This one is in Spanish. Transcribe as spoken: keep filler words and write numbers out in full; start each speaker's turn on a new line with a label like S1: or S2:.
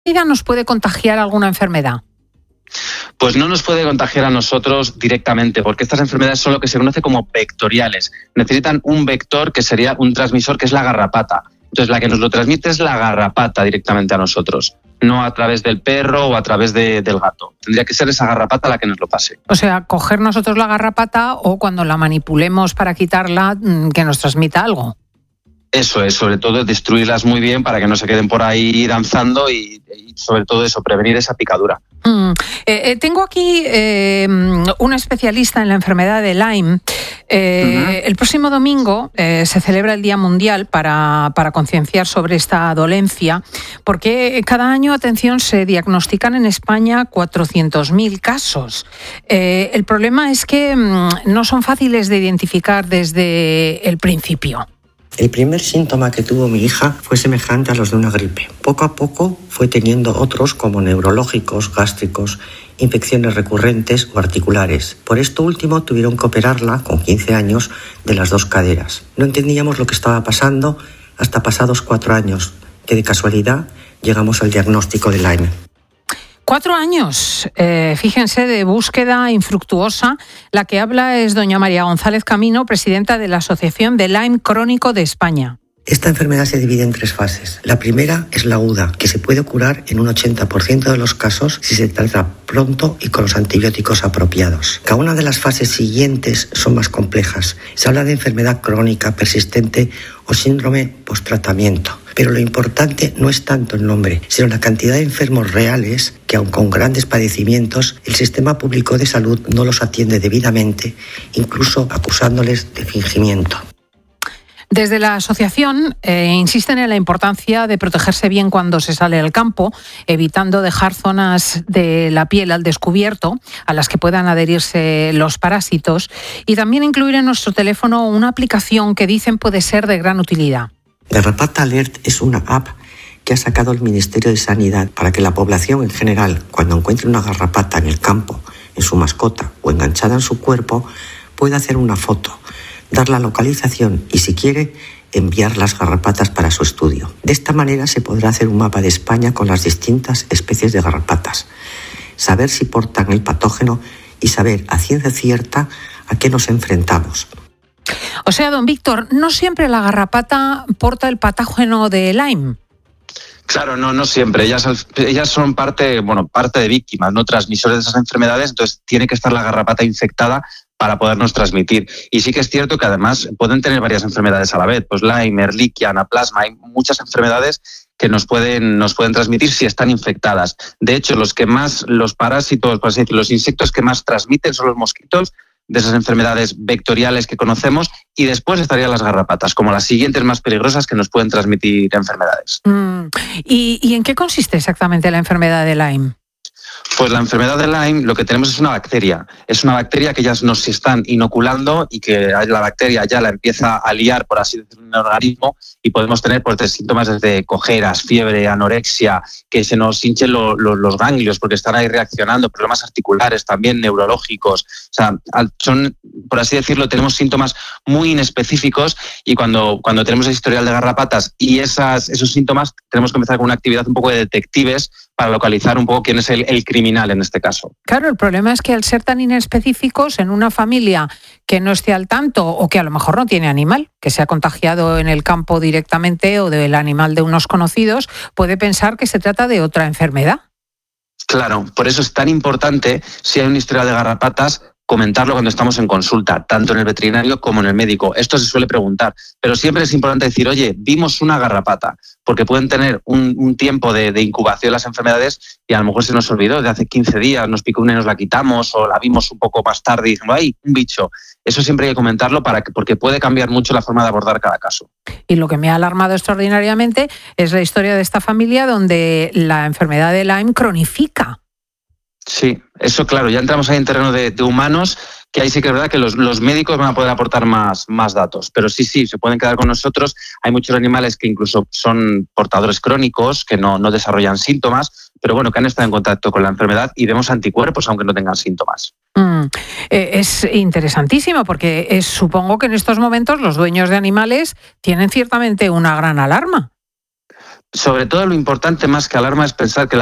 S1: medida nos puede contagiar alguna enfermedad?
S2: Pues no nos puede contagiar a nosotros directamente, porque estas enfermedades son lo que se conoce como vectoriales. Necesitan un vector que sería un transmisor, que es la garrapata. Entonces, la que nos lo transmite es la garrapata directamente a nosotros, no a través del perro o a través de, del gato. Tendría que ser esa garrapata la que nos lo pase.
S1: O sea, coger nosotros la garrapata o cuando la manipulemos para quitarla, que nos transmita algo.
S2: Eso es, sobre todo destruirlas muy bien para que no se queden por ahí danzando y, y sobre todo eso, prevenir esa picadura.
S1: Mm. Eh, eh, tengo aquí eh, una especialista en la enfermedad de Lyme. Eh, uh-huh. El próximo domingo eh, se celebra el Día Mundial para, para concienciar sobre esta dolencia, porque cada año, atención, se diagnostican en España cuatrocientos mil casos. Eh, el problema es que mm, no son fáciles de identificar desde el principio.
S3: El primer síntoma que tuvo mi hija fue semejante a los de una gripe. Poco a poco fue teniendo otros como neurológicos, gástricos, infecciones recurrentes o articulares. Por esto último tuvieron que operarla con quince años de las dos caderas. No entendíamos lo que estaba pasando hasta pasados cuatro años, que de casualidad llegamos al diagnóstico de Lyme.
S1: Cuatro años, eh, fíjense, de búsqueda infructuosa. La que habla es doña María González Camino, presidenta de la Asociación de Lyme Crónico de España.
S3: Esta enfermedad se divide en tres fases. La primera es la aguda, que se puede curar en un ochenta por ciento de los casos si se trata pronto y con los antibióticos apropiados. Cada una de las fases siguientes son más complejas. Se habla de enfermedad crónica, persistente o síndrome post-tratamiento. Pero lo importante no es tanto el nombre, sino la cantidad de enfermos reales que, aun con grandes padecimientos, el sistema público de salud no los atiende debidamente, incluso acusándoles de fingimiento.
S1: Desde la asociación eh, insisten en la importancia de protegerse bien cuando se sale al campo, evitando dejar zonas de la piel al descubierto a las que puedan adherirse los parásitos, y también incluir en nuestro teléfono una aplicación que dicen puede ser de gran utilidad.
S3: Garrapata Alert es una app que ha sacado el Ministerio de Sanidad para que la población en general, cuando encuentre una garrapata en el campo, en su mascota o enganchada en su cuerpo, pueda hacer una foto, dar la localización y, si quiere, enviar las garrapatas para su estudio. De esta manera se podrá hacer un mapa de España con las distintas especies de garrapatas, saber si portan el patógeno y saber a ciencia cierta a qué nos enfrentamos.
S1: O sea, don Víctor, no siempre la garrapata porta el patógeno de Lyme.
S2: Claro, no, no siempre. Ellas, ellas son parte, bueno, parte de víctimas, no transmisores de esas enfermedades, entonces tiene que estar la garrapata infectada para podernos transmitir. Y sí que es cierto que además pueden tener varias enfermedades a la vez, pues Lyme, Ehrlichia, Anaplasma, hay muchas enfermedades que nos pueden, nos pueden transmitir si están infectadas. De hecho, los que más, los parásitos, por así decirlo, los insectos que más transmiten son los mosquitos, de esas enfermedades vectoriales que conocemos, y después estarían las garrapatas, como las siguientes más peligrosas que nos pueden transmitir enfermedades.
S1: Mm. ¿Y, ¿Y en qué consiste exactamente la enfermedad de Lyme?
S2: Pues la enfermedad de Lyme lo que tenemos es una bacteria. Es una bacteria que ya nos están inoculando y que la bacteria ya la empieza a liar, por así decirlo, en el organismo, y podemos tener pues, síntomas desde cojeras, fiebre, anorexia, que se nos hinchen lo, lo, los ganglios porque están ahí reaccionando, problemas articulares también, neurológicos. O sea, son, por así decirlo, tenemos síntomas muy inespecíficos, y cuando, cuando tenemos el historial de garrapatas y esas, esos síntomas, tenemos que empezar con una actividad un poco de detectives para localizar un poco quién es el, el criminal en este caso.
S1: Claro, el problema es que al ser tan inespecíficos, en una familia que no esté al tanto o que a lo mejor no tiene animal, que se ha contagiado en el campo directamente o del animal de unos conocidos, puede pensar que se trata de otra enfermedad.
S2: Claro, por eso es tan importante, si hay una historia de garrapatas, comentarlo cuando estamos en consulta, tanto en el veterinario como en el médico. Esto se suele preguntar, pero siempre es importante decir, oye, vimos una garrapata, porque pueden tener un, un tiempo de, de incubación las enfermedades y a lo mejor se nos olvidó, de hace quince días nos picó una y nos la quitamos, o la vimos un poco más tarde y dijimos, ¡ay, un bicho! Eso siempre hay que comentarlo para que, porque puede cambiar mucho la forma de abordar cada caso.
S1: Y lo que me ha alarmado extraordinariamente es la historia de esta familia donde la enfermedad de Lyme cronifica.
S2: Sí, eso claro, ya entramos ahí en terreno de, de humanos, que ahí sí que es verdad que los, los médicos van a poder aportar más, más datos, pero sí, sí, se pueden quedar con nosotros. Hay muchos animales que incluso son portadores crónicos, que no, no desarrollan síntomas, pero bueno, que han estado en contacto con la enfermedad y vemos anticuerpos aunque no tengan síntomas.
S1: Mm, eh, es interesantísimo porque es, supongo que en estos momentos los dueños de animales tienen ciertamente una gran alarma.
S2: Sobre todo lo importante más que alarma es pensar que la